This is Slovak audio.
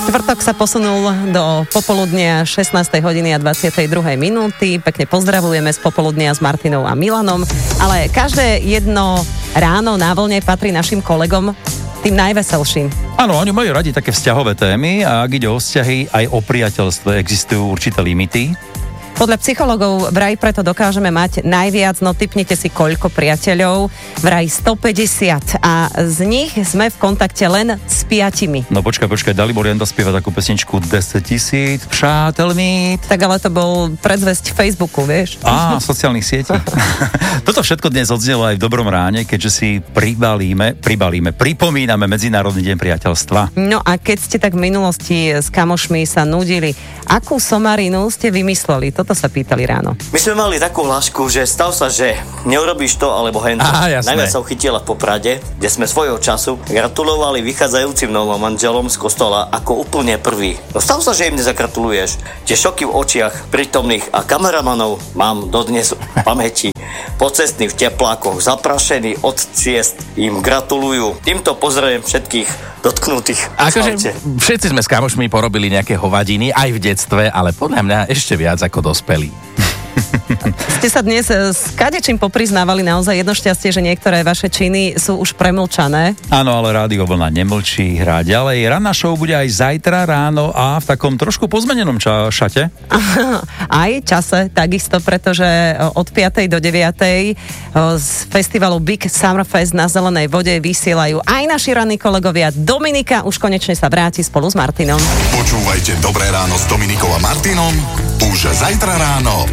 Štvrtok sa posunul do popoludnia 16. hodiny a 22. minúty. Pekne pozdravujeme z popoludnia s Martinou a Milanom. Ale každé jedno ráno na vlne patrí našim kolegom tým najveselším. Áno, oni majú radi také vzťahové témy a ak ide o vzťahy, aj o priateľstve existujú určité limity. Podľa psychologov vraj preto dokážeme mať najviac, no tipnite si koľko priateľov, vraj 150 a z nich sme v kontakte len s 5. No počkaj, Dalibor Janda spieva takú pesničku 10 000 přátelmi. Tak ale to bol predzvesť Facebooku, vieš? Sociálnych sietí. Toto všetko dnes odznelo aj v Dobrom ráne, keďže si pripomíname Medzinárodný deň priateľstva. No a keď ste tak v minulosti s kamošmi sa nudili, akú somarinu ste vymysleli? Toto sa pýtali ráno. My sme mali takú hlášku, že stav sa, že neurobíš to, alebo hento. Najviac sa uchytila v Poprade, kde sme svojho času gratulovali vychádzajúcim novom manželom z kostola ako úplne prvý. No stav sa, že im nezagratuluješ. Tie šoky v očiach prítomných a kameramanov mám dodnes v pamäti. Pocestní v teplákoch, zaprašení od ciest, im gratulujú. Týmto pozdravujem všetkých dotknutých. Akože všetci sme s kamošmi porobili nejaké hovadiny aj v detstve, ale podľa mňa ešte viac ako dospelí. Ste sa dnes s kadečím popriznávali naozaj jedno šťastie, že niektoré vaše činy sú už premlčané. Áno, ale Rádio Vlna nemlčí, hrá ďalej. Ranná show bude aj zajtra ráno a v takom trošku pozmenenom šate. Aj čase, takisto, pretože od 5. do 9. z festivalu Big Summer Fest na Zelenej vode vysielajú aj naši ranní kolegovia. Dominika už konečne sa vráti spolu s Martinom. Počúvajte Dobré ráno s Dominikou a Martinom už zajtra ráno